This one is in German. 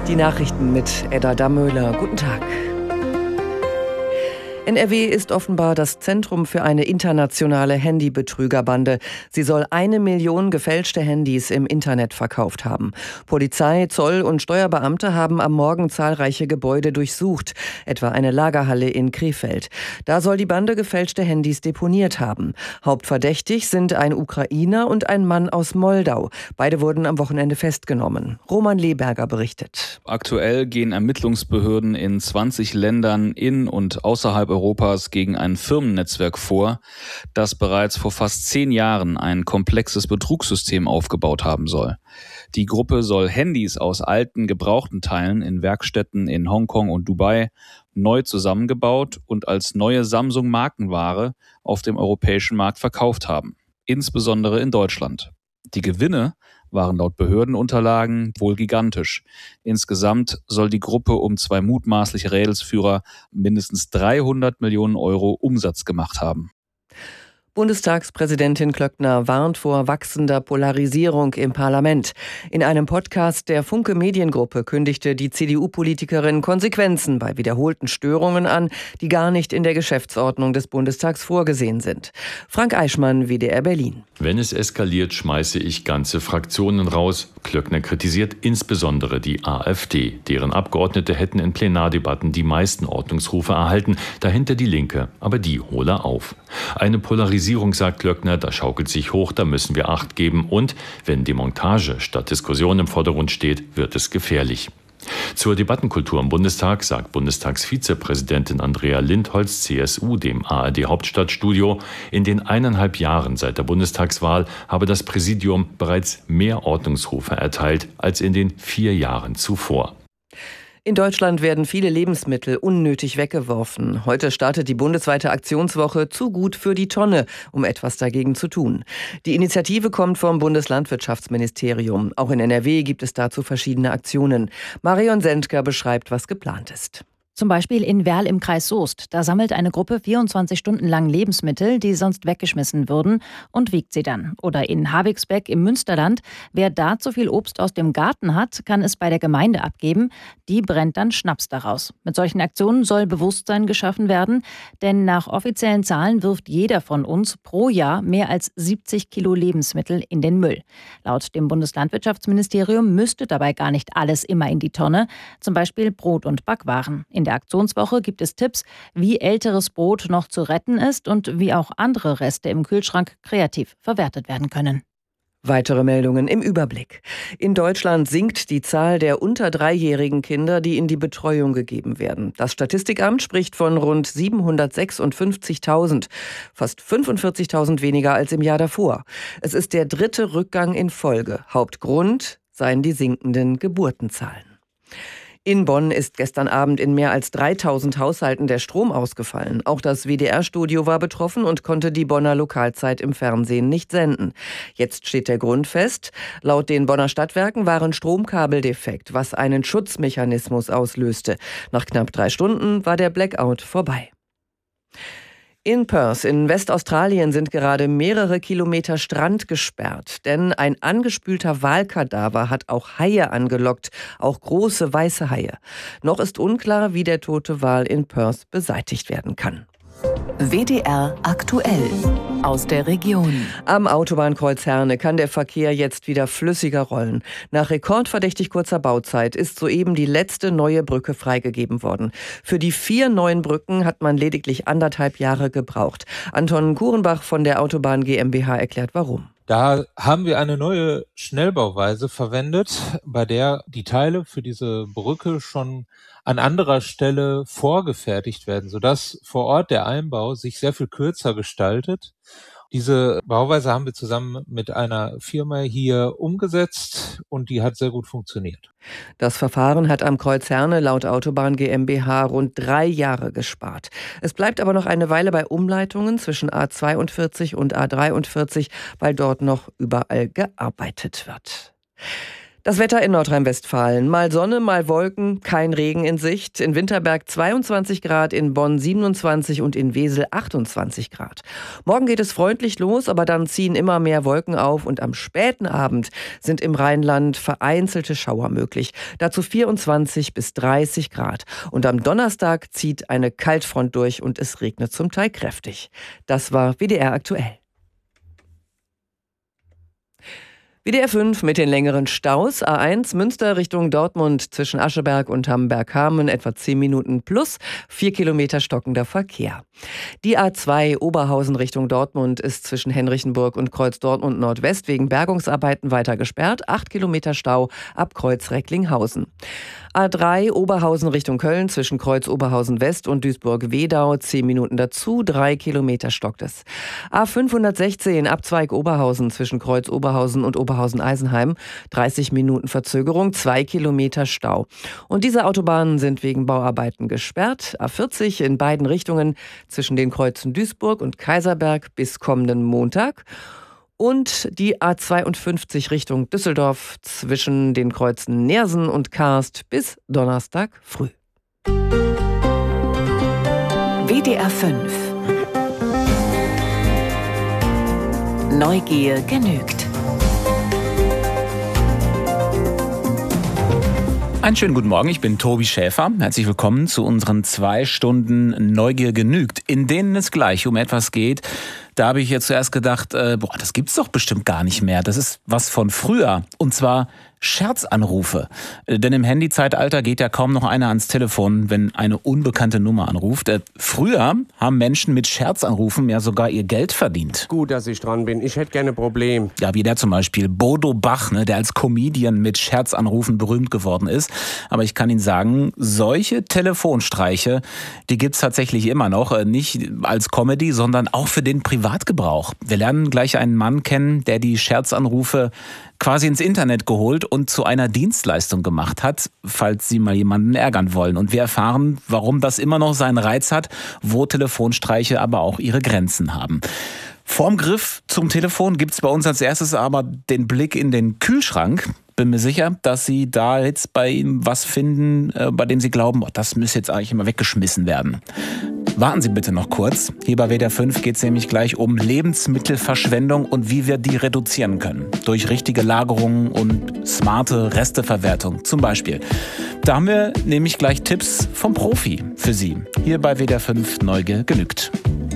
Die Nachrichten mit Edda Dammöhler. Guten Tag. NRW ist offenbar das Zentrum für eine internationale Handybetrügerbande. Sie soll 1 Million gefälschte Handys im Internet verkauft haben. Polizei, Zoll und Steuerbeamte haben am Morgen zahlreiche Gebäude durchsucht, etwa eine Lagerhalle in Krefeld. Da soll die Bande gefälschte Handys deponiert haben. Hauptverdächtig sind ein Ukrainer und ein Mann aus Moldau. Beide wurden am Wochenende festgenommen. Roman Leberger berichtet. Aktuell gehen Ermittlungsbehörden in 20 Ländern in und außerhalb Europas gegen ein Firmennetzwerk vor, das bereits vor fast 10 Jahren ein komplexes Betrugssystem aufgebaut haben soll. Die Gruppe soll Handys aus alten, gebrauchten Teilen in Werkstätten in Hongkong und Dubai neu zusammengebaut und als neue Samsung-Markenware auf dem europäischen Markt verkauft haben, insbesondere in Deutschland. Die Gewinne waren laut Behördenunterlagen wohl gigantisch. Insgesamt soll die Gruppe um 2 mutmaßliche Rädelsführer mindestens 300 Millionen Euro Umsatz gemacht haben. Bundestagspräsidentin Klöckner warnt vor wachsender Polarisierung im Parlament. In einem Podcast der Funke Mediengruppe kündigte die CDU-Politikerin Konsequenzen bei wiederholten Störungen an, die gar nicht in der Geschäftsordnung des Bundestags vorgesehen sind. Frank Eichmann, WDR Berlin. Wenn es eskaliert, schmeiße ich ganze Fraktionen raus. Klöckner kritisiert insbesondere die AfD. Deren Abgeordnete hätten in Plenardebatten die meisten Ordnungsrufe erhalten. Dahinter die Linke, aber die hole auf. Eine Polarisierung, sagt Klöckner, da schaukelt sich hoch, da müssen wir Acht geben. Und wenn Demontage statt Diskussion im Vordergrund steht, wird es gefährlich. Zur Debattenkultur im Bundestag sagt Bundestagsvizepräsidentin Andrea Lindholz, CSU, dem ARD-Hauptstadtstudio, in den 1,5 Jahren seit der Bundestagswahl habe das Präsidium bereits mehr Ordnungsrufe erteilt als in den 4 Jahren zuvor. In Deutschland werden viele Lebensmittel unnötig weggeworfen. Heute startet die bundesweite Aktionswoche Zu gut für die Tonne, um etwas dagegen zu tun. Die Initiative kommt vom Bundeslandwirtschaftsministerium. Auch in NRW gibt es dazu verschiedene Aktionen. Marion Sendker beschreibt, was geplant ist. Zum Beispiel in Werl im Kreis Soest. Da sammelt eine Gruppe 24 Stunden lang Lebensmittel, die sonst weggeschmissen würden, und wiegt sie dann. Oder in Havigsbeck im Münsterland. Wer da zu viel Obst aus dem Garten hat, kann es bei der Gemeinde abgeben. Die brennt dann Schnaps daraus. Mit solchen Aktionen soll Bewusstsein geschaffen werden. Denn nach offiziellen Zahlen wirft jeder von uns pro Jahr mehr als 70 Kilo Lebensmittel in den Müll. Laut dem Bundeslandwirtschaftsministerium müsste dabei gar nicht alles immer in die Tonne. Zum Beispiel Brot und Backwaren. In der Aktionswoche gibt es Tipps, wie älteres Brot noch zu retten ist und wie auch andere Reste im Kühlschrank kreativ verwertet werden können. Weitere Meldungen im Überblick. In Deutschland sinkt die Zahl der unter 3-jährigen Kinder, die in die Betreuung gegeben werden. Das Statistikamt spricht von rund 756.000, fast 45.000 weniger als im Jahr davor. Es ist der 3. Rückgang in Folge. Hauptgrund seien die sinkenden Geburtenzahlen. In Bonn ist gestern Abend in mehr als 3.000 Haushalten der Strom ausgefallen. Auch das WDR-Studio war betroffen und konnte die Bonner Lokalzeit im Fernsehen nicht senden. Jetzt steht der Grund fest. Laut den Bonner Stadtwerken waren Stromkabel defekt, was einen Schutzmechanismus auslöste. Nach knapp 3 Stunden war der Blackout vorbei. In Perth in Westaustralien sind gerade mehrere Kilometer Strand gesperrt, denn ein angespülter Walkadaver hat auch Haie angelockt, auch große weiße Haie. Noch ist unklar, wie der tote Wal in Perth beseitigt werden kann. WDR aktuell aus der Region. Am Autobahnkreuz Herne kann der Verkehr jetzt wieder flüssiger rollen. Nach rekordverdächtig kurzer Bauzeit ist soeben die letzte neue Brücke freigegeben worden. Für die 4 neuen Brücken hat man lediglich 1,5 Jahre gebraucht. Anton Kurenbach von der Autobahn GmbH erklärt, warum. Da haben wir eine neue Schnellbauweise verwendet, bei der die Teile für diese Brücke schon an anderer Stelle vorgefertigt werden, sodass vor Ort der Einbau sich sehr viel kürzer gestaltet. Diese Bauweise haben wir zusammen mit einer Firma hier umgesetzt und die hat sehr gut funktioniert. Das Verfahren hat am Kreuz Herne laut Autobahn GmbH rund 3 Jahre gespart. Es bleibt aber noch eine Weile bei Umleitungen zwischen A42 und A43, weil dort noch überall gearbeitet wird. Das Wetter in Nordrhein-Westfalen. Mal Sonne, mal Wolken, kein Regen in Sicht. In Winterberg 22 Grad, in Bonn 27 und in Wesel 28 Grad. Morgen geht es freundlich los, aber dann ziehen immer mehr Wolken auf und am späten Abend sind im Rheinland vereinzelte Schauer möglich. Dazu 24 bis 30 Grad. Und am Donnerstag zieht eine Kaltfront durch und es regnet zum Teil kräftig. Das war WDR aktuell. WDR 5 mit den längeren Staus. A1 Münster Richtung Dortmund zwischen Ascheberg und Hamburg-Hameln etwa 10 Minuten plus 4 Kilometer stockender Verkehr. Die A2 Oberhausen Richtung Dortmund ist zwischen Henrichenburg und Kreuz Dortmund Nordwest wegen Bergungsarbeiten weiter gesperrt. 8 Kilometer Stau ab Kreuz Recklinghausen. A3 Oberhausen Richtung Köln zwischen Kreuz Oberhausen West und Duisburg-Wedau 10 Minuten dazu, 3 Kilometer stockt es. A516 Abzweig Oberhausen zwischen Kreuz Oberhausen und Oberhausen-Eisenheim 30 Minuten Verzögerung, 2 Kilometer Stau. Und diese Autobahnen sind wegen Bauarbeiten gesperrt. A40 in beiden Richtungen zwischen den Kreuzen Duisburg und Kaiserberg bis kommenden Montag. Und die A52 Richtung Düsseldorf zwischen den Kreuzen Neersen und Karst bis Donnerstag früh. WDR 5 Neugier genügt. Einen schönen guten Morgen, ich bin Tobi Schäfer. Herzlich willkommen zu unseren 2 Stunden Neugier genügt, in denen es gleich um etwas geht. Da habe ich jetzt zuerst gedacht, das gibt's doch bestimmt gar nicht mehr. Das ist was von früher, und zwar Scherzanrufe. Denn im Handyzeitalter geht ja kaum noch einer ans Telefon, wenn eine unbekannte Nummer anruft. Früher haben Menschen mit Scherzanrufen ja sogar ihr Geld verdient. Gut, dass ich dran bin. Ich hätte gerne ein Problem. Ja, wie der zum Beispiel Bodo Bach, der als Comedian mit Scherzanrufen berühmt geworden ist. Aber ich kann Ihnen sagen, solche Telefonstreiche, die gibt's tatsächlich immer noch. Nicht als Comedy, sondern auch für den Privatgebrauch. Wir lernen gleich einen Mann kennen, der die Scherzanrufe quasi ins Internet geholt und zu einer Dienstleistung gemacht hat, falls Sie mal jemanden ärgern wollen. Und wir erfahren, warum das immer noch seinen Reiz hat, wo Telefonstreiche aber auch ihre Grenzen haben. Vorm Griff zum Telefon gibt's bei uns als erstes aber den Blick in den Kühlschrank. Bin mir sicher, dass Sie da jetzt bei ihm was finden, bei dem Sie glauben, das müsste jetzt eigentlich immer weggeschmissen werden. Warten Sie bitte noch kurz. Hier bei WDR 5 geht es nämlich gleich um Lebensmittelverschwendung und wie wir die reduzieren können. Durch richtige Lagerungen und smarte Resteverwertung zum Beispiel. Da haben wir nämlich gleich Tipps vom Profi für Sie. Hier bei WDR 5 Neugier genügt.